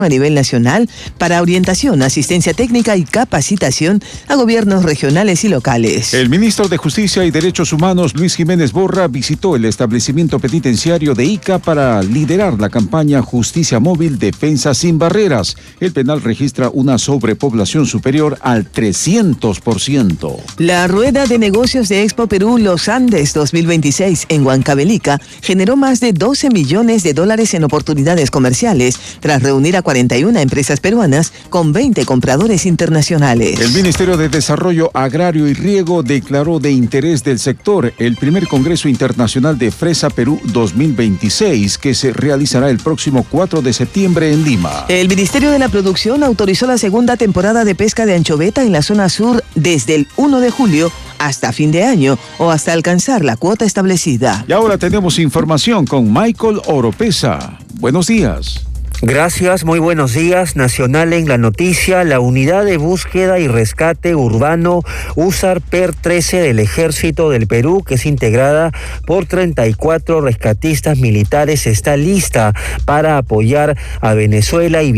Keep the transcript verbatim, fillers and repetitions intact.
a nivel nacional para orientación, asistencia técnica y capacitación a gobiernos regionales y locales. El ministro de Justicia y Derechos Humanos, Luis Jiménez Borra, visitó el establecimiento penitenciario de Ica para liderar la campaña Justicia Móvil Defensa Sin Barreras. El penal registra una sobrepoblación superior al trescientos por ciento. La rueda de negocios de Expo Perú Los Andes dos mil veintiséis en Huancavelica generó más de doce millones de dólares en oportunidades comerciales tras reunir a cuarenta y una empresas peruanas con veinte compradores internacionales. El Ministerio de Desarrollo Agrario y Riego declaró de interés del sector el primer Congreso Internacional de Fresa Perú dos mil veintiséis, que se realizará el próximo cuatro de septiembre en Lima. El Ministerio de la Producción autorizó la segunda temporada de pesca de anchoveta en la zona sur desde el uno de julio hasta fin de año o hasta alcanzar la cuota establecida. Y ahora tenemos información con Michael Oropesa. Buenos días. Gracias, muy buenos días. Nacional en la noticia, la Unidad de Búsqueda y Rescate Urbano USAR P E R trece del Ejército del Perú, que es integrada por treinta y cuatro rescatistas militares, está lista para apoyar a Venezuela y